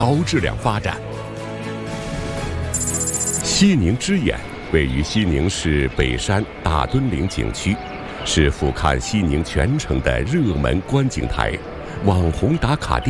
高质量发展。西宁之眼位于西宁市北山大墩岭景区，是俯瞰西宁全城的热门观景台、网红打卡地。